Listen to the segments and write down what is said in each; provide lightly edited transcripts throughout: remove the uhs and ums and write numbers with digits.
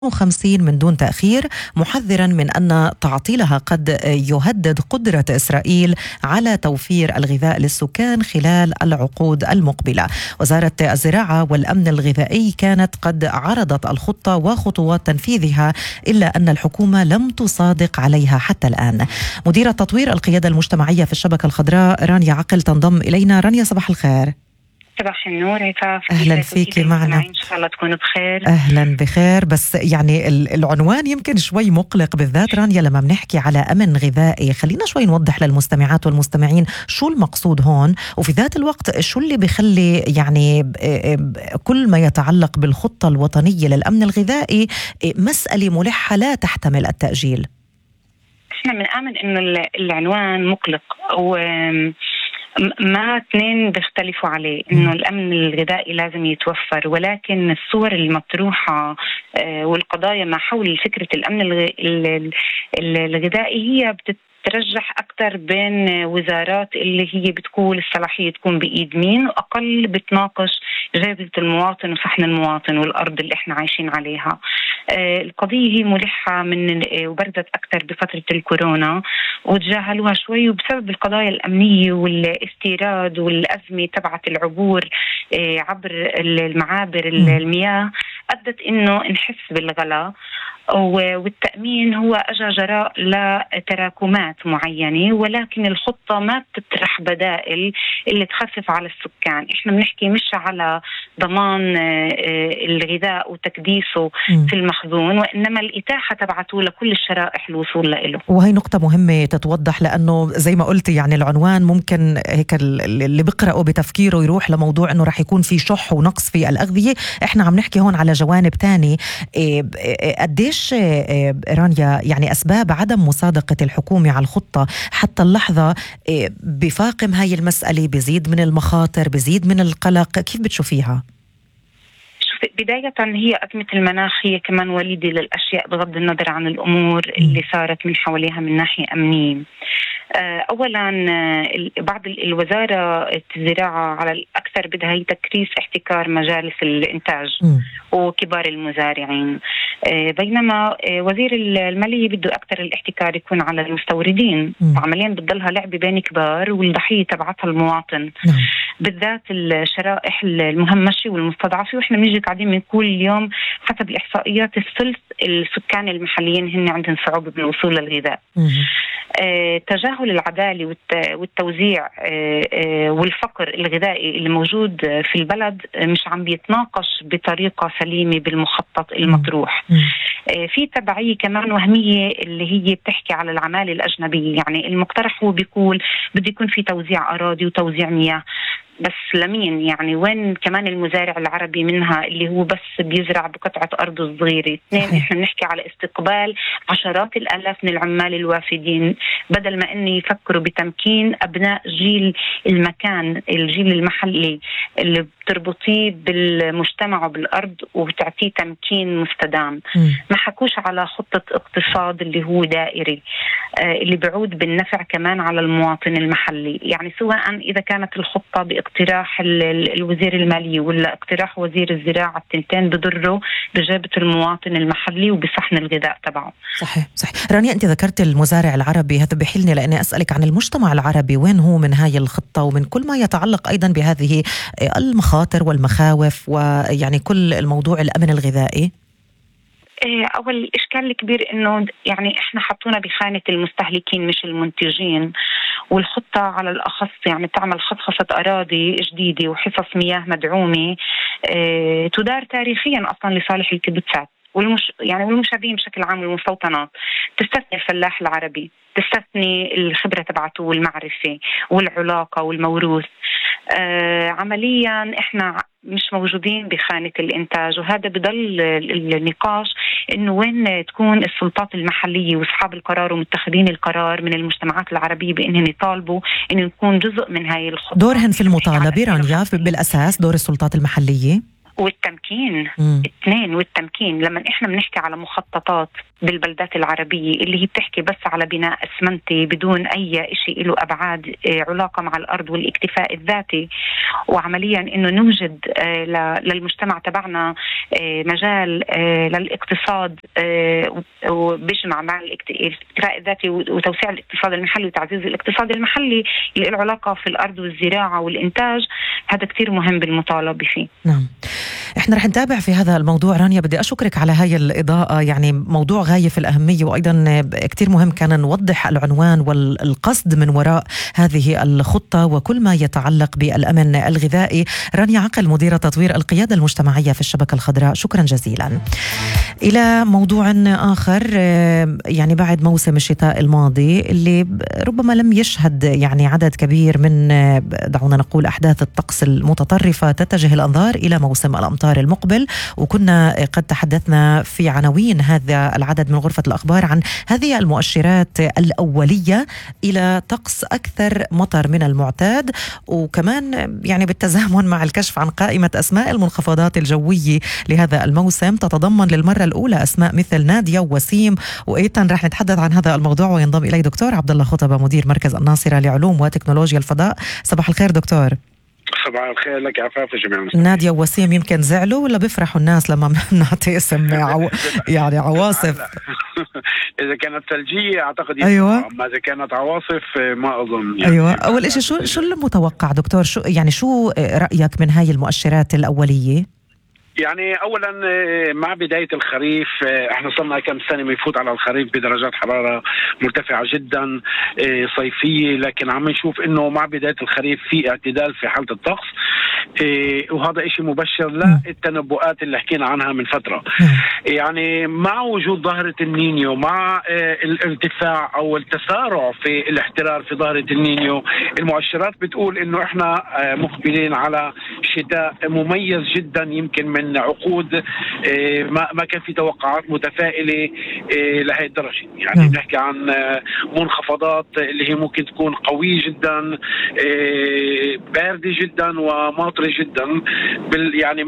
50 من دون تأخير، محذرا من أن تعطيلها قد يهدد قدرة إسرائيل على توفير الغذاء للسكان خلال العقود المقبلة. وزارة الزراعة والأمن الغذائي كانت قد عرضت الخطة وخطوات تنفيذها، إلا أن الحكومة لم تصادق عليها حتى الآن. مديرة تطوير القيادة المجتمعية في الشبكة الخضراء رانيا عقل تنضم إلينا. رانيا، صباح الخير. صباح النور عفاف. أهلا فيك معنا. إن شاء الله تكونوا بخير. أهلا بخير. بس يعني العنوان يمكن شوي مقلق، بالذات رانيا لما بنحكي على أمن غذائي. خلينا شوي نوضح للمستمعات والمستمعين شو المقصود هون، وفي ذات الوقت شو اللي بيخلي يعني كل ما يتعلق بالخطة الوطنية للأمن الغذائي مسألة ملحة لا تحتمل التأجيل. احنا بنآمن انه العنوان مقلق، ما اثنين بيختلفوا عليه، انه الامن الغذائي لازم يتوفر، ولكن الصور المطروحه والقضايا ما حول فكره الامن الغذائي هي ترجح أكثر بين وزارات اللي هي بتقول الصلاحية تكون بإيد مين، وأقل بتناقش جودة المواطن وصحن المواطن والأرض اللي إحنا عايشين عليها. القضية هي ملحة وبردت أكثر بفترة الكورونا وتجاهلوها شوي، وبسبب القضايا الأمنية والاستيراد والأزمة تبعت العبور عبر المعابر المياه أدت إنه نحس بالغلاء، والتأمين هو أجا جراء لتراكمات معينة، ولكن الخطة ما بتطرح بدائل اللي تخفف على السكان. إحنا بنحكي مش على ضمان الغذاء وتكديسه في المخزون، وإنما الإتاحة تبعته لكل الشرائح الوصول له. وهي نقطة مهمة تتوضح، لأنه زي ما قلت يعني العنوان ممكن هيك اللي بقرأه بتفكيره يروح لموضوع إنه رح يكون في شح ونقص في الأغذية. إحنا عم نحكي هون على جوانب تاني. قديش رانيا يعني أسباب عدم مصادقة الحكومة على الخطة حتى اللحظة بفاقم هاي المسألة بزيد من المخاطر، بزيد من القلق، كيف بتشوفيها؟ بداية هي أزمة المناخ هي كمان وليدة للأشياء بغض النظر عن الأمور اللي صارت من حواليها من ناحية أمنية. أولا بعض الوزارة الزراعة على الأكثر بدها هي تكريس احتكار مجالس الإنتاج وكبار المزارعين، بينما وزير المالية بده أكثر الاحتكار يكون على المستوردين. عمليا بتضلها لعبة بين كبار والضحية تبعتها المواطن، بالذات الشرائح المهمشة والمستضعفة. وإحنا بنيجي قاعدين من كل يوم حسب الإحصائيات الثلث السكان المحليين هن عندهم صعوبة بالوصول للغذاء. تجاهل العدالة والتوزيع والفقر الغذائي اللي موجود في البلد مش عم بيتناقش بطريقة سليمة بالمخطط المطروح. في تبعية كمان وهمية اللي هي بتحكي على العمالة الأجنبية. يعني المقترح هو بيقول بده يكون في توزيع أراضي وتوزيع مياه، بس لمين؟ يعني وين كمان المزارع العربي منها اللي هو بس بيزرع بقطعة أرض صغيرة؟ اثنين، إحنا بنحكي على استقبال عشرات الآلاف من العمال الوافدين، بدل ما إنه يفكروا بتمكين أبناء جيل المكان، الجيل المحلي اللي بتربطيه بالمجتمع وبالأرض وبتعطيه تمكين مستدام. ما حكوش على خطة اقتصاد اللي هو دائري اللي بعود بالنفع كمان على المواطن المحلي. يعني سواء إذا كانت الخطة باقتراح الوزير المالية ولا اقتراح وزير الزراعة، التنتين بضروا بجابة المواطن المحلي وبصحن الغذاء تبعه. صحيح. رانيا، أنت ذكرت المزارع العربي، هذا بحلني لأني أسألك عن المجتمع العربي، وين هو من هاي الخطة ومن كل ما يتعلق أيضا بهذه المخاطر والمخاوف ويعني كل الموضوع الأمن الغذائي؟ أول إشكال الكبير إنه يعني إحنا حطونا بخانة المستهلكين مش المنتجين، والخطة على الأخص يعني تعمل خصخصة أراضي جديدة وحصص مياه مدعومة تدار تاريخيا أصلا لصالح الكبتسات والمشابهين بشكل عام والمستوطنات. تستثني الفلاح العربي، تستثني الخبرة تبعته والمعرفة والعلاقة والموروث. عمليا إحنا مش موجودين بخانة الإنتاج، وهذا بضل النقاش إنه وين تكون السلطات المحلية وأصحاب القرار ومتخذين القرار من المجتمعات العربية بأنهم يطالبوا إنه نكون جزء من هاي الخطة. دورهن في المطالبة رانيا بالأساس دور السلطات المحلية والتمكين. اثنين، والتمكين. لما إحنا بنحكي على مخططات بالبلدات العربية اللي هي بتحكي بس على بناء اسمنتي بدون أي شيء له أبعاد علاقة مع الأرض والاكتفاء الذاتي، وعمليا إنه نوجد للمجتمع تبعنا مجال للاقتصاد وبيجمع مع الاكتفاء الذاتي وتوسيع الاقتصاد المحلي وتعزيز الاقتصاد المحلي اللي له علاقة في الأرض والزراعة والإنتاج. هذا كتير مهم بالمطالبة فيه. نعم، احنا رح نتابع في هذا الموضوع. رانيا، بدي أشكرك على هاي الإضاءة، يعني موضوع غاية في الأهمية، وأيضا كتير مهم كان نوضح العنوان والقصد من وراء هذه الخطة وكل ما يتعلق بالأمن الغذائي. رانيا عقل، مديرة تطوير القيادة المجتمعية في الشبكة الخضراء، شكرا جزيلا. إلى موضوع آخر، يعني بعد موسم الشتاء الماضي اللي ربما لم يشهد يعني عدد كبير من دعونا نقول أحداث الطقس المتطرفة، تتجه الأنظار إلى موسم الأمطار المقبل، وكنا قد تحدثنا في عناوين هذا العدد من غرفة الأخبار عن هذه المؤشرات الأولية إلى طقس أكثر مطر من المعتاد، وكمان يعني بالتزامن مع الكشف عن قائمة أسماء المنخفضات الجوية لهذا الموسم، تتضمن للمرة الأولى أسماء مثل نادية ووسيم وإيتن. رح نتحدث عن هذا الموضوع وينضم إلي دكتور عبد الله خطبة، مدير مركز الناصرة لعلوم وتكنولوجيا الفضاء. صباح الخير دكتور. صباح الخير لك عفاف جميع المسلمين. نادية ووسيم يمكن زعلوا ولا بيفرحوا الناس لما نعطي اسم يعني عواصف؟ إذا كانت ثلجية أعتقد أيوة. أما إذا كانت عواصف ما أظن يعني. أيوة. أول إشي شو المتوقع دكتور؟ شو رأيك من هاي المؤشرات الأولية؟ يعني اولا مع بدايه الخريف احنا صرنا كم سنه بنفوت على الخريف بدرجات حراره مرتفعه جدا صيفيه، لكن عم نشوف انه مع بدايه الخريف في اعتدال في حاله الطقس، وهذا إشي مبشر للتنبؤات اللي حكينا عنها من فتره. يعني مع وجود ظاهره النينيو، مع الارتفاع او التسارع في الاحترار في ظاهره النينيو، المؤشرات بتقول انه احنا مقبلين على شتاء مميز جدا، يمكن من عقود ما كان في توقعات متفائلة لهي الدرجة. يعني نحكي عن منخفضات اللي هي ممكن تكون قوية جدا، باردة جدا وماطرة جدا، يعني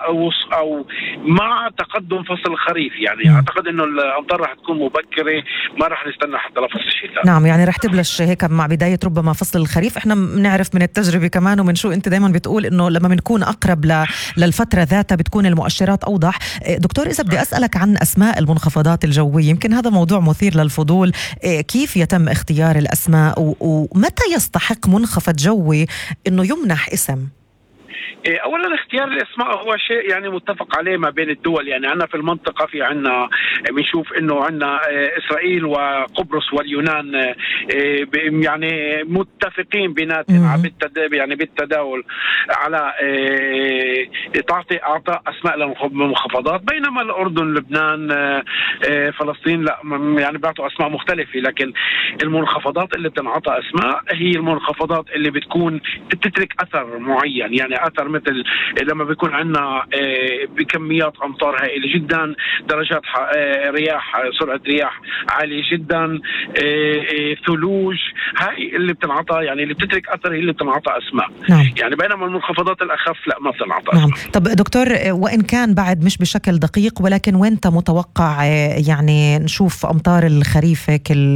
مع تقدم فصل الخريف. يعني أعتقد إنه الأمطار رح تكون مبكرة، ما رح نستنى حتى لفصل الشتاء. نعم، يعني رح تبلش هيك مع بداية ربما فصل الخريف. احنا بنعرف من التجربة كمان ومن شو انت دايما بتقول انه لما بنكون اقرب للفترة ذاتها بتكون المؤشرات أوضح. دكتور، إذا بدي أسألك عن أسماء المنخفضات الجوية، يمكن هذا موضوع مثير للفضول، كيف يتم اختيار الأسماء ومتى يستحق منخفض جوي إنه يمنح اسم؟ اولا اختيار الاسماء هو شيء يعني متفق عليه ما بين الدول. يعني عندنا في المنطقه في عندنا بنشوف انه عندنا اسرائيل وقبرص واليونان يعني متفقين بيناتهم يعني بالتداول على تعطي اعطاء اسماء للمنخفضات، بينما الاردن، لبنان، فلسطين لا يعني بيعطوا اسماء مختلفه. لكن المنخفضات اللي بتنعطى اسماء هي المنخفضات اللي بتكون بتترك اثر معين، يعني اثر مثل لما بيكون عندنا بكميات امطار هائله جدا، درجات رياح، سرعه رياح عاليه جدا، ثلوج، هاي اللي بتنعطى يعني اللي بتترك اثر، هي اللي بتنعطى اسماء. نعم. يعني بينما المنخفضات الاخف لا ما بتنعطى نعم. اسماء. طب دكتور، وان كان بعد مش بشكل دقيق، ولكن وين متوقع يعني نشوف امطار الخريف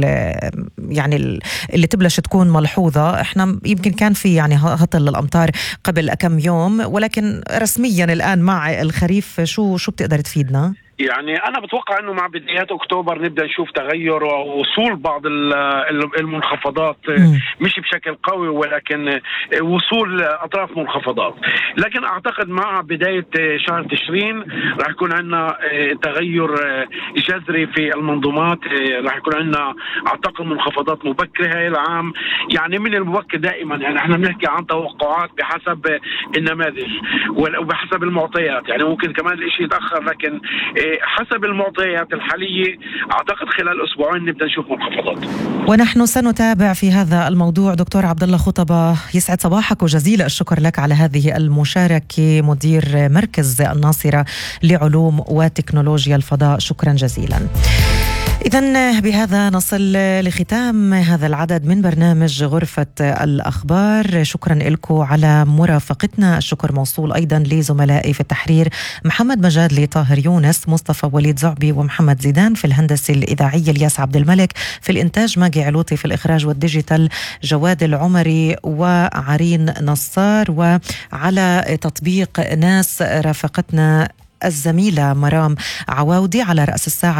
يعني اللي تبلش تكون ملحوظه؟ احنا يمكن كان في يعني هطل للامطار قبل كم يوم، ولكن رسميا الآن مع الخريف شو بتقدر تفيدنا؟ يعني أنا بتوقع أنه مع بدايات أكتوبر نبدأ نشوف تغير ووصول بعض المنخفضات، مش بشكل قوي ولكن وصول أطراف منخفضات. لكن أعتقد مع بداية شهر تشرين راح يكون عندنا تغير جذري في المنظومات، راح يكون عندنا أعتقد منخفضات مبكرة هاي العام. يعني من المبكر دائما، يعني احنا بنحكي عن توقعات بحسب النماذج وبحسب المعطيات، يعني ممكن كمان الاشي يتأخر، لكن حسب المعطيات الحالية أعتقد خلال أسبوعين نبدأ نشوف منخفضات. ونحن سنتابع في هذا الموضوع. دكتور عبد الله خطبة، يسعد صباحك وجزيل الشكر لك على هذه المشاركة، مدير مركز الناصرة لعلوم وتكنولوجيا الفضاء، شكرا جزيلا. إذن بهذا نصل لختام هذا العدد من برنامج غرفة الأخبار. شكرا لكم على مرافقتنا. الشكر موصول أيضا لزملائي في التحرير محمد مجاد، طاهر يونس، مصطفى وليد زعبي ومحمد زيدان، في الهندسة الإذاعية الياس عبد الملك، في الإنتاج ماجي علوطي، في الإخراج والديجيتال جواد العمري وعرين نصار، وعلى تطبيق ناس رافقتنا الزميلة مرام عواودي. على رأس الساعة